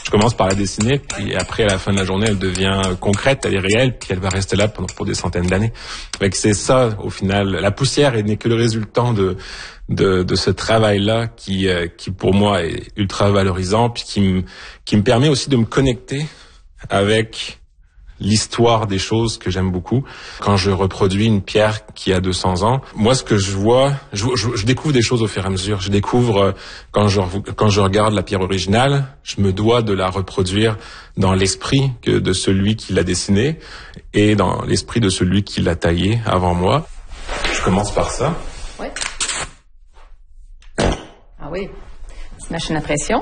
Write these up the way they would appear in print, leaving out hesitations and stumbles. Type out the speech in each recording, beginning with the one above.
Je commence par la dessiner, puis après, à la fin de la journée, elle devient concrète, elle est réelle, puis elle va rester là pour des centaines d'années. Fait que c'est ça, au final. La poussière n'est que le résultant de ce travail-là qui pour moi est ultra valorisant, puis qui me permet aussi de me connecter avec l'histoire des choses que j'aime beaucoup. Quand je reproduis une pierre qui a 200 ans, moi ce que je vois, je découvre des choses au fur et à mesure. Je découvre quand je regarde la pierre originale, je me dois de la reproduire dans l'esprit de celui qui l'a dessinée et dans l'esprit de celui qui l'a taillée avant moi. Je commence par ça. Oui. Ah oui. Petite machine à pression.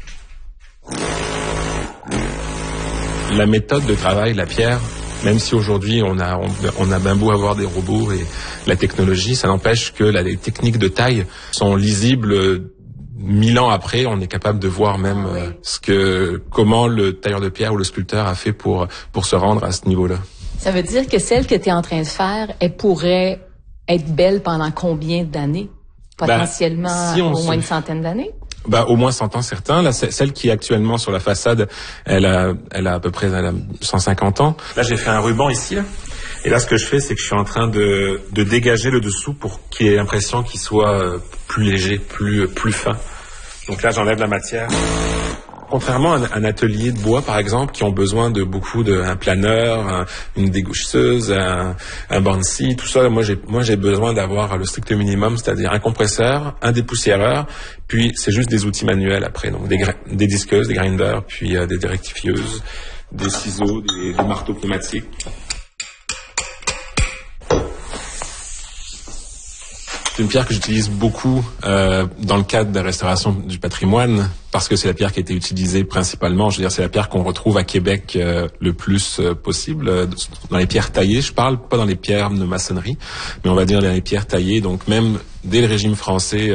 La méthode de travail, la pierre, même si aujourd'hui on a bien beau avoir des robots et la technologie, ça n'empêche que les techniques de taille sont lisibles 1000 ans après. On est capable de voir même comment le tailleur de pierre ou le sculpteur a fait pour se rendre à ce niveau-là. Ça veut dire que celle que tu es en train de faire, elle pourrait être belle pendant combien d'années? Potentiellement au moins une centaine d'années? Au moins 100 ans certains. Là, celle qui est actuellement sur la façade, elle a à peu près 150 ans. Là, j'ai fait un ruban ici, là. Et là, ce que je fais, c'est que je suis en train de dégager le dessous pour qu'il ait l'impression qu'il soit plus léger, plus fin. Donc là, j'enlève la matière. Contrairement à un atelier de bois, par exemple, qui ont besoin de beaucoup un planeur, une dégoucheuse, un bandsaw, tout ça, moi j'ai besoin d'avoir le strict minimum, c'est-à-dire un compresseur, un dépoussiéreur, puis c'est juste des outils manuels après, donc des disqueuses, des grinders, puis des rectifieuses, des ciseaux, des marteaux pneumatiques. C'est une pierre que j'utilise beaucoup dans le cadre de la restauration du patrimoine, parce que c'est la pierre qui a été utilisée principalement. Je veux dire, c'est la pierre qu'on retrouve à Québec le plus possible. Dans les pierres taillées, je parle pas dans les pierres de maçonnerie, mais on va dire dans les pierres taillées. Donc même dès le régime français,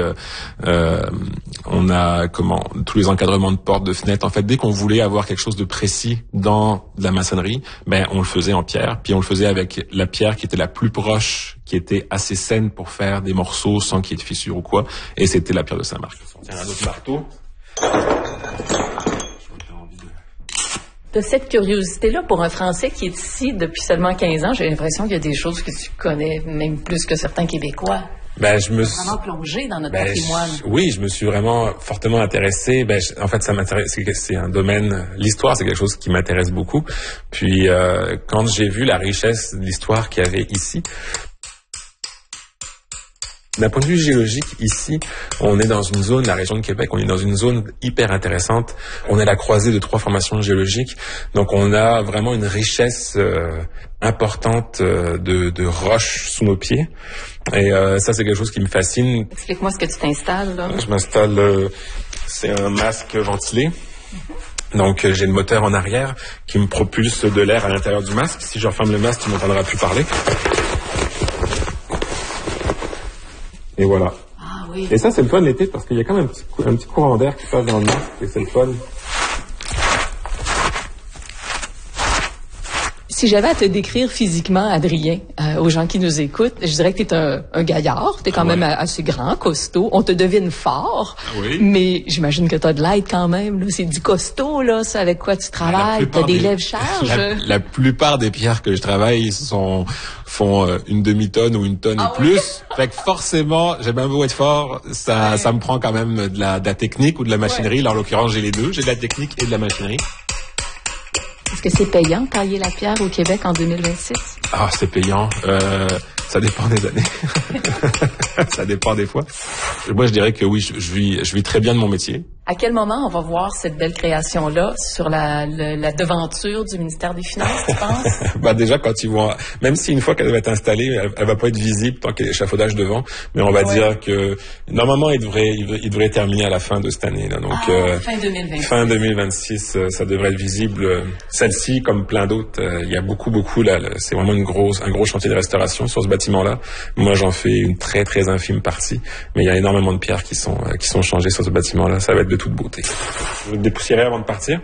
on a tous les encadrements de portes, de fenêtres. En fait, dès qu'on voulait avoir quelque chose de précis dans de la maçonnerie, on le faisait en pierre. Puis on le faisait avec la pierre qui était la plus proche, qui était assez saine pour faire des morceaux sans qu'il y ait de fissures ou quoi. Et c'était la pierre de Saint-Marc. On tient un autre marteau. De cette curiosité-là, pour un Français qui est ici depuis seulement 15 ans, j'ai l'impression qu'il y a des choses que tu connais même plus que certains Québécois. Je me suis vraiment plongé dans notre patrimoine. Oui, je me suis vraiment fortement intéressé. En fait, ça m'intéresse. C'est un domaine. L'histoire, c'est quelque chose qui m'intéresse beaucoup. Puis, quand j'ai vu la richesse de l'histoire qu'il y avait ici. D'un point de vue géologique, ici, on est dans une zone, la région de Québec, on est dans une zone hyper intéressante. On est à la croisée de 3 formations géologiques. Donc, on a vraiment une richesse importante de roches sous nos pieds. Et ça, c'est quelque chose qui me fascine. Explique-moi ce que tu t'installes, là. Je m'installe, c'est un masque ventilé. Donc, j'ai le moteur en arrière qui me propulse de l'air à l'intérieur du masque. Si je referme le masque, tu m'entendras plus parler. Et voilà. Ah oui. Et ça, c'est le fun l'été parce qu'il y a quand même un petit courant d'air qui passe dans le masque et c'est le fun. Si j'avais à te décrire physiquement, Adrien, aux gens qui nous écoutent, je dirais que t'es un gaillard. T'es quand même assez grand, costaud. On te devine fort. Oui. Mais j'imagine que t'as de l'aide quand même, là. C'est du costaud, là. Ça, avec quoi tu travailles. T'as des lève-charges. La plupart des pierres que je travaille font une demi-tonne ou une tonne et plus. Fait que forcément, j'ai bien beau être fort, ça me prend quand même de la technique ou de la machinerie. Là, en l'occurrence, j'ai les deux. J'ai de la technique et de la machinerie. Est-ce que c'est payant tailler la pierre au Québec en 2026? Ah, c'est payant. Ça dépend des années. Ça dépend des fois. Moi, je dirais que oui, je vis très bien de mon métier. À quel moment on va voir cette belle création-là sur la devanture du ministère des Finances, tu penses? Déjà, quand ils vont, même si une fois qu'elle va être installée, elle va pas être visible tant qu'il y a l'échafaudage devant, mais on va dire que normalement, il devrait terminer à la fin de cette année, là. Donc, fin 2026. Fin 2026, ça devrait être visible. Celle-ci, comme plein d'autres, il y a beaucoup, là, c'est vraiment un gros chantier de restauration sur ce bâtiment-là. Moi, j'en fais une très, très infime partie, mais il y a énormément de pierres qui sont changées sur ce bâtiment-là. Ça va être de toute beauté. Je vais te dépoussiérer avant de partir.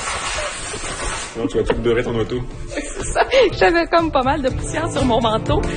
Sinon, tu vas tout beurrer ton auto. C'est ça. J'avais comme pas mal de poussière sur mon manteau.